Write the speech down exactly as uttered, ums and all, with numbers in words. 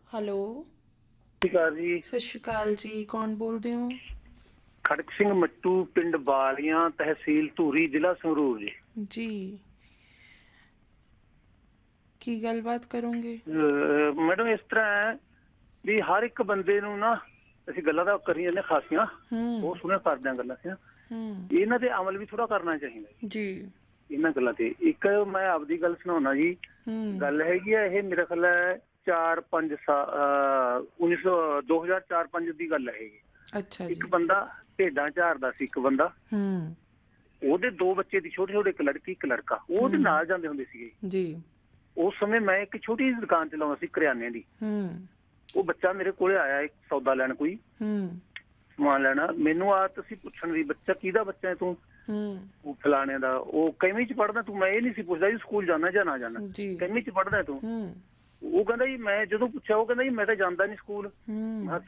Hello. ਸਤਿ ਸ਼੍ਰੀ ਅਕਾਲ ਜੀ। ਸਤਿ ਸ਼੍ਰੀ ਅਕਾਲ ਜੀ, ਕੌਣ ਬੋਲਦੇ ਹੋ? ਖੜਕ ਸਿੰਘ ਮੱਟੂ, ਪਿੰਡ ਬਾਲੀਆਂ, ਤਹਿਸੀਲ ਧੂਰੀ, ਜ਼ਿਲ੍ਹਾ ਸੰਗਰੂਰ ਜੀ। ਜੀ, ਕੀ ਗੱਲਬਾਤ ਕਰੋਗੇ? ਅਹ ਮੈਡਮ ਇਸ ਤਰ੍ਹਾਂ ਹੈ ਵੀ ਹਰ ਇੱਕ ਬੰਦੇ ਨੂੰ ਨਾ ਅਸੀਂ ਗੱਲਾਂ ਤਾਂ ਕਰੀ ਜਾਂਦੇ ਖਾਸੀਆਂ, ਹੂੰ ਬਹੁਤ ਸੋਹਣੀਆਂ ਕਰਦੇ ਹਾਂ ਗੱਲਾਂ ਅਸੀਂ, ਹੂੰ ਇਹਨਾਂ ਤੇ ਅਮਲ ਵੀ ਥੋੜਾ ਕਰਨਾ ਚਾਹੀਦਾ ਜੀ ਜੀ। ਇਹਨਾਂ ਗੱਲਾਂ ਤੇ। ਇੱਕ ਮੈਂ ਆਪਦੀ ਗੱਲ ਸੁਣਾਉਣਾ ਜੀ। ਹੂੰ ਗੱਲ ਹੈਗੀ ਆ, ਇਹ ਮੇਰਾ ਖਿਆਲ ਹੈ ਚਾਰ ਪੰਜ ਸਾਲ ਉੱਨੀ ਸੌ ਦੋ ਹਜ਼ਾਰ ਚਾਰ ਪੰਜ ਦੀ ਗੱਲ ਹੈ ਇਹ। ਅੱਛਾ ਇੱਕ ਜੀ। ਬੰਦਾ ਭੇਡਾਂ ਝਾਰਦਾ ਸੀ, ਇੱਕ ਬੰਦਾ, ਹੂੰ ਉਹਦੇ ਦੋ ਬੱਚੇ ਦੀ, ਛੋਟੇ ਛੋਟੇ, ਇੱਕ ਲੜਕੀ ਇੱਕ ਲੜਕਾ, ਉਹ ਉਹਦੇ ਹੂੰ ਨਾਲ ਜਾਂਦੇ ਹੁੰਦੇ ਸੀਗੇ। ਜੀ। ਉਸ ਸਮੇਂ ਮੈਂ ਇੱਕ ਛੋਟੀ ਜਿਹੀ ਦੁਕਾਨ ਚਲਾਉਂਦਾ ਸੀ ਕਰਿਆਨੇ ਦੀ। ਹੂੰ ਉਹ ਬੱਚਾ ਮੇਰੇ ਕੋਲੇ ਆਇਆ ਇੱਕ ਸੌਦਾ ਲੈਣ, ਕੋਈ ਹੂੰ ਸਮਾਨ ਲੈਣਾ। ਮੈਨੂੰ ਆ ਤੁਸੀਂ ਪੁੱਛਣ ਦੀ, ਬੱਚਾ ਕਿਹਦਾ ਬੱਚਾ ਹੈ ਤੂੰ? ਹੂੰ ਉਹ ਫਲਾਣੇ ਦਾ। ਉਹ ਕਿੰਨਵੀਂ ਚ ਪੜ੍ਹਦਾ ਤੂੰ? ਮੈਂ ਇਹ ਨਹੀਂ ਸੀ ਪੁੱਛਦਾ ਜੀ ਸਕੂਲ ਜਾਣਾ ਜਾਂ ਨਾ ਜਾਣਾ, ਜੀ। ਕਿੰਨਵੀਂ ਚ ਪੜ੍ਹਦਾ ਤੂੰ? ਹੂੰ ਉਹ ਕਹਿੰਦਾ ਜੀ, ਮੈਂ ਜਦੋਂ ਪੁੱਛਿਆ ਉਹ ਕਹਿੰਦਾ ਜੀ ਮੈਂ ਤਾਂ ਜਾਂਦਾ ਨਹੀਂ ਸਕੂਲ। ਹੂੰ ਮੈਂ ਕਿਹਾ